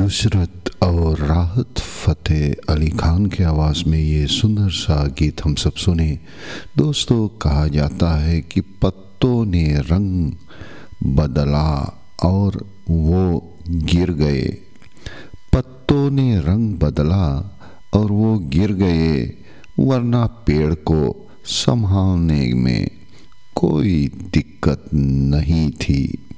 नुसरत और राहत फ़तेह अली खान की आवाज़ में ये सुंदर सा गीत हम सब सुने। दोस्तों, कहा जाता है कि पत्तों ने रंग बदला और वो गिर गए। पत्तों ने रंग बदला और वो गिर गए, वरना पेड़ को संभालने में कोई दिक्कत नहीं थी।